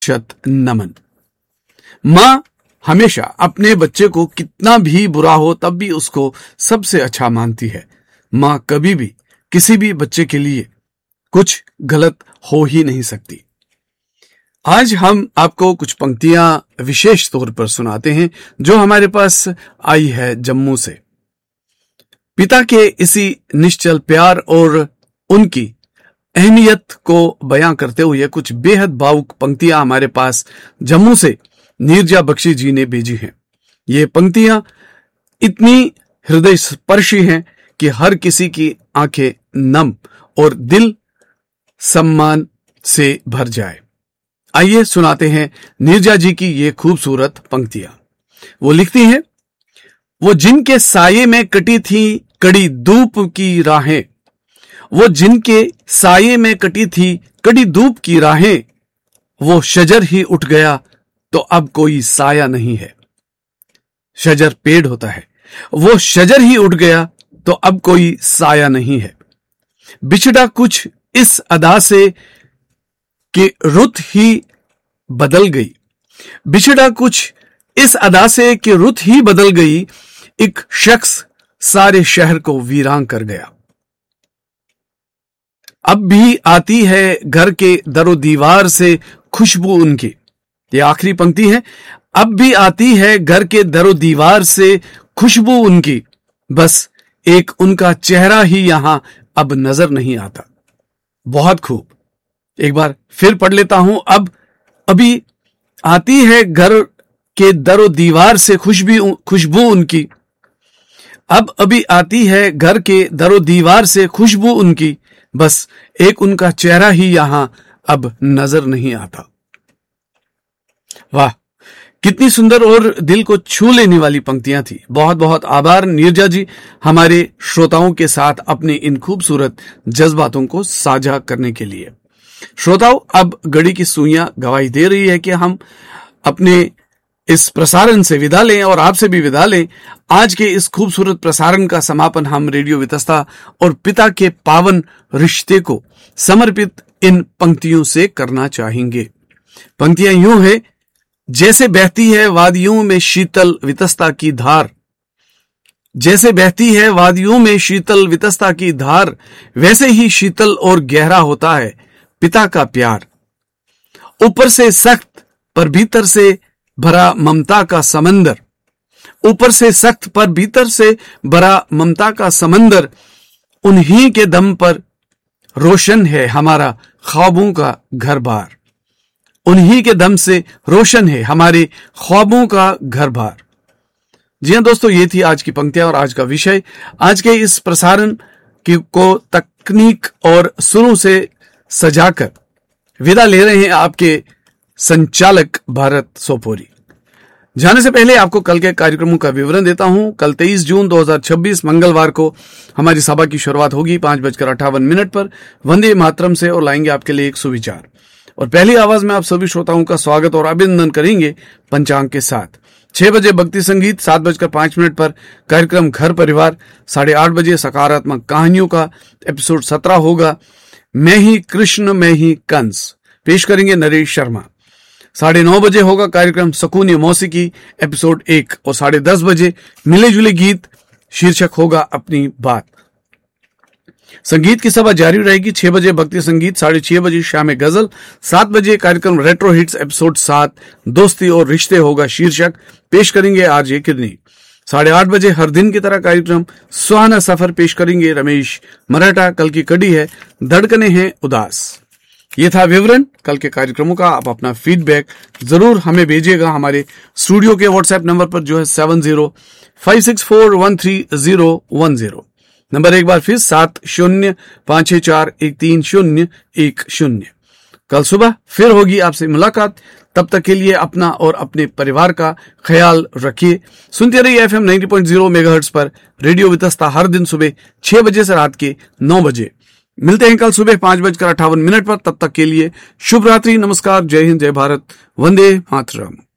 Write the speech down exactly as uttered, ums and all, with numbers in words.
शत नमन। माँ हमेशा अपने बच्चे को कितना भी बुरा हो तब भी उसको सबसे अच्छा मानती है। माँ कभी भी किसी भी बच्चे के लिए कुछ गलत हो ही नहीं सकती। आज हम आपको कुछ पंक्तियां विशेष तौर पर सुनाते हैं जो हमारे पास आई है जम्मू से। पिता के इसी निश्चल प्यार और उनकी अहमियत को बयां करते हुए कुछ बेहद भावुक पंक्तियां हमारे पास जम्मू से नीरजा बख्शी जी ने भेजी हैं। ये पंक्तियां इतनी हृदय स्पर्शी हैं कि हर किसी की आंखें नम और दिल सम्मान से भर जाए। आइए सुनाते हैं नीरजा जी की ये खूबसूरत पंक्तियां। वो लिखती हैं, वो जिनके साये में कटी थी कड़ी धूप की राहें, वो जिनके साये में कटी थी कड़ी धूप की राहें, वो शजर ही उठ गया तो अब कोई साया नहीं है। शजर पेड़ होता है, वो शजर ही उठ गया तो अब कोई साया नहीं है। बिछड़ा कुछ इस अदा से कि रुत ही बदल गई, बिछड़ा कुछ इस अदा से कि रुत ही बदल गई, एक शख्स सारे शहर को वीरान कर गया। अब भी आती है घर के दरो दीवार से खुशबू उनकी। ये आखिरी पंक्ति है। अब भी आती है घर के दरो दीवार से खुशबू उनकी, बस एक उनका चेहरा ही यहां अब नजर नहीं आता। बहुत खूब, एक बार फिर पढ़ लेता हूं। अब अभी आती है घर के दरो दीवार से खुशबू खुशबू उनकी, अब अभी आती है घर के दरो दीवार से खुशबू उनकी, बस एक उनका चेहरा ही यहां अब नजर नहीं आता। वाह, कितनी सुंदर और दिल को छू लेने वाली पंक्तियां थी। बहुत बहुत आभार नीरजा जी, हमारे श्रोताओं के साथ अपने इन खूबसूरत जज्बातों को साझा करने के लिए। श्रोताओं, अब घड़ी की सुइयां गवाही दे रही है कि हम अपने इस प्रसारण से विदा लें और आपसे भी विदा लें। आज के इस खूबसूरत प्रसारण का समापन हम रेडियो वितस्ता और पिता के पावन रिश्ते को समर्पित इन पंक्तियों से करना चाहेंगे। पंक्तियां यूं है, जैसे बहती है वादियों में शीतल वितस्ता की धार, जैसे बहती है वादियों में शीतल वितस्ता की धार, वैसे ही शीतल और गहरा होता है पिता का प्यार। ऊपर से सख्त पर भीतर से भरा ममता का समंदर, ऊपर से सख्त पर भीतर से भरा ममता का समंदर, उन्हीं के दम पर रोशन है हमारा ख्वाबों का घर बार, उन्हीं के दम से रोशन है हमारे ख्वाबों का घर बार। जी हां दोस्तों, ये थी आज की पंक्तियां और आज का विषय। आज के इस प्रसारण की को तकनीक और सुरों से सजाकर विदा ले रहे हैं आपके संचालक भारत सोपोरी। जाने से पहले आपको कल के कार्यक्रमों का विवरण देता हूं। कल तेईस जून दो हज़ार छब्बीस मंगलवार को हमारी सभा की शुरुआत होगी पांच बजकर अट्ठावन मिनट पर वंदे मातरम से, और लाएंगे आपके लिए एक सुविचार। और पहली आवाज में आप सभी श्रोताओं का स्वागत और अभिनंदन करेंगे पंचांग के साथ। छह बजे भक्ति संगीत, सात बजकर पांच मिनट पर कार्यक्रम घर परिवार, साढ़े आठ बजे सकारात्मक कहानियों का एपिसोड सत्रह होगा। मैं ही कृष्ण मैं ही कंस, पेश करेंगे नरेश शर्मा। साढ़े नौ बजे होगा कार्यक्रम सकूनी मौसीकी एपिसोड एक, और साढ़े दस बजे मिले जुले गीत, शीर्षक होगा अपनी बात। संगीत की सभा जारी रहेगी। छह बजे भक्ति संगीत, साढ़े छह बजे शाम गजल, सात बजे कार्यक्रम रेट्रो हिट्स एपिसोड सात, दोस्ती और रिश्ते होगा शीर्षक, पेश करेंगे आरजे किरनी। साढ़े आठ बजे हर दिन की तरह कार्यक्रम सुहाना सफर, पेश करेंगे रमेश मराठा। कल की कड़ी है धड़कने हैं उदास। ये था विवरण कल के कार्यक्रमों का। आप अपना फीडबैक जरूर हमें भेजिएगा हमारे स्टूडियो के व्हाट्सएप नंबर पर, जो है seven zero five six four one three zero one zero. Number एक बार फिर सात शून्य पांच छह चार एक तीन शून्य एक शून्य। कल सुबह फिर होगी आपसे मुलाकात। तब तक के लिए अपना और अपने परिवार का ख्याल रखिए। सुनते रहिए F M ninety point zero megahertz पर रेडियो वितस्ता, हर दिन सुबह छह बजे से रात के नौ बजे। मिलते हैं कल सुबह पांच बजकर अट्ठावन मिनट पर। तब तक के लिए शुभ रात्रि, नमस्कार, जय हिंद, जय भारत, वंदे मातरम।